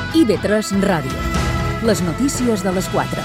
IB3 Ràdio. Les notícies de les 4.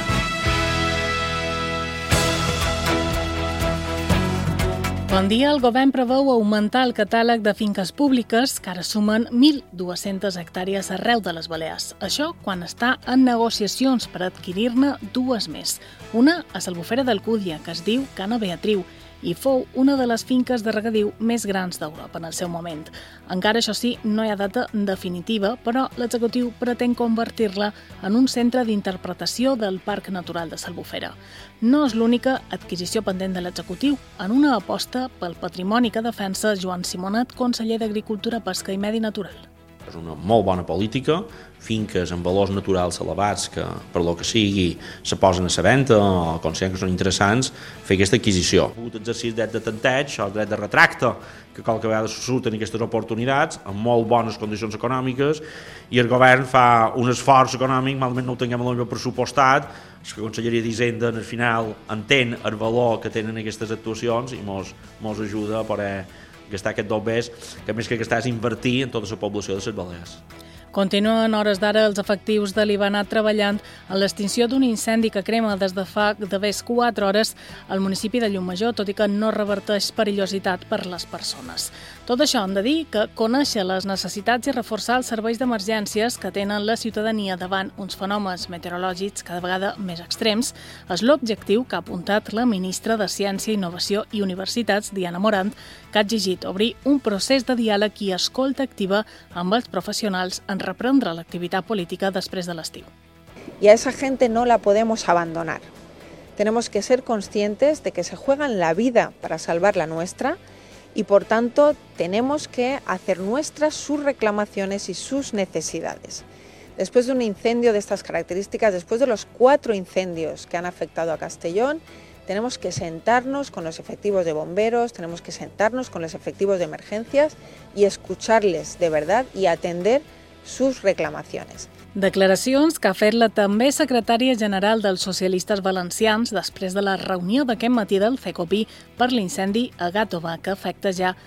Bon dia. El govern preveu augmentar el catàleg de finques públiques, que ara sumen 1.200 hectàrees arreu de les Balears. Això quan està en negociacions per adquirir-ne dues més. Una a l'Albufera d'Alcúdia, que es diu Cana Beatriu, i fou una de les finques de regadiu més grans d'Europa en el seu moment. Encara, això sí, no hi ha data definitiva, però l'executiu pretén convertir-la en un centre d'interpretació del Parc Natural de l'Albufera. No és l'única adquisició pendent de l'executiu. En una aposta pel patrimoni que defensa Joan Simonet, conseller d'Agricultura, Pesca i Medi Natural. És una molt bona política, finques amb valors naturals elevats que, per lo que sigui, se posen a la venda o consideren que són interessants, fer aquesta adquisició. Ha hagut exercir dret de tanteig o dret de retracte, que qualque vegada surten aquestes oportunitats amb molt bones condicions econòmiques i el govern fa un esforç econòmic, malament no ho tinguem a l'hora pressupostat, la Conselleria d'Hisenda al final entén el valor que tenen aquestes actuacions i mos ajuda a poder gastar aquest dobbers, que més que gastar és invertir en tota la població de les Balears. Continuen hores d'ara els efectius de l'Ibanat treballant en l'extinció d'un incendi que crema des de fa d'haver 4 hores al municipi de Llucmajor, tot i que no reverteix perillositat per les persones. Tot això hem de dir que conèixer les necessitats i reforçar els serveis d'emergències que tenen la ciutadania davant uns fenòmens meteorològics cada vegada més extrems és l'objectiu que ha apuntat la ministra de Ciència, Innovació i Universitats, Diana Morant, que ha exigit obrir un procés de diàleg i escolta activa amb els professionals en reprendre l'activitat política després de l'estiu. Y a esa gente no la podemos abandonar. Tenemos que ser conscientes de que se juegan la vida para salvar la nuestra y por tanto tenemos que hacer nuestras sus reclamaciones y sus necesidades. Después de un incendio de estas características, después de los 4 incendios que han afectado a Castellón, tenemos que sentarnos con los efectivos de bomberos, tenemos que sentarnos con los efectivos de emergencias y escucharles de verdad y atender sus reclamaciones. Declaracions que ha fet la també secretària general dels socialistes valencians després de la reunió d'aquest matí del CECOPI per l'incendi a Gàtova, que afecta ja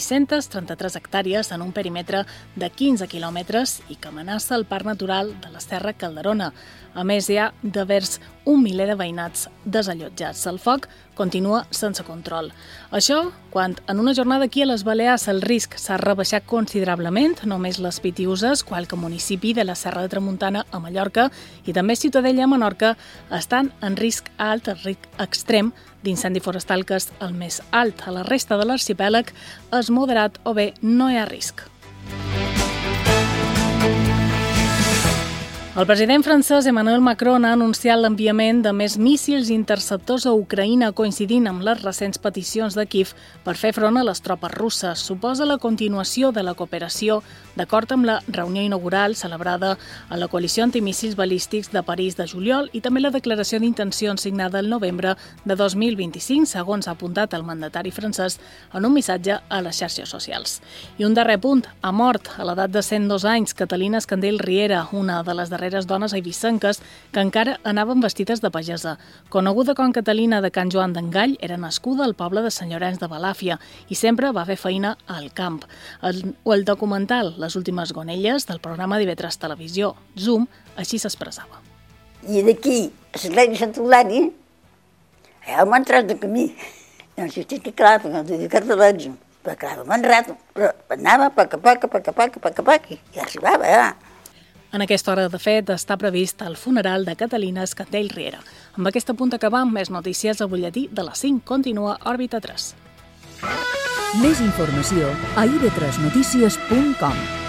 633 hectàrees en un perímetre de 15 quilòmetres i que amenaça el Parc Natural de la Serra Calderona. A més, hi ha devers 1 miler de veïnats desallotjats. El foc continua sense control. Això, quan en una jornada aquí a les Balears el risc s'ha rebaixat considerablement, només les Pitiuses, qualque municipi de la Serra de Tramuntana a Mallorca i també Ciutadella a Menorca estan en risc alt, risc extrem d'incendi forestal, que és el més alt. A la resta de l'arxipèlag és moderat o bé no hi ha risc. El president francès Emmanuel Macron ha anunciat l'enviament de més míssils interceptors a Ucraïna, coincidint amb les recents peticions de Kíev per fer front a les tropes russes. Suposa la continuació de la cooperació d'acord amb la reunió inaugural celebrada a la coalició antimíssils balístics de París de juliol i també la declaració d'intencions signada el novembre de 2025, segons ha apuntat el mandatari francès en un missatge a les xarxes socials. I un darrer punt. Ha mort a l'edat de 102 anys Catalina Escandell Riera, una de les darreres dones eivissenques que encara anaven vestides de pagesa. Coneguda com Catalina de Can Joan d'Engall, era nascuda al poble de Sant Llorenç de Balàfia i sempre va fer feina al camp. El documental Les últimes gonelles del programa d'IV3 Televisió, Zoom, així s'expressava. I d'aquí a l'església Sant Eulàlia hi ha un entrat de camí. No sé si que clar, perquè no t'he dit carteletge, perquè anava un rato, però anava a poc a poc, i arribava, ja. En aquesta hora, de fet, està previst el funeral de Catalina Escandell Riera. Amb aquesta punt acabam. Més notícies al butlletí de les 5. Continua Òrbita 3. Més informació a ib3notícies.com.